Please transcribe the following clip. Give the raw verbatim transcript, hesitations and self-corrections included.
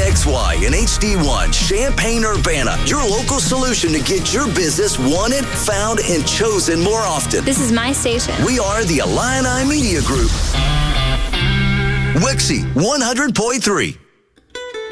X Y and H D one, Champaign-Urbana, your local solution to get your business wanted, found, and chosen more often. This is my station. We are the Illini Media Group. Wixie one hundred point three.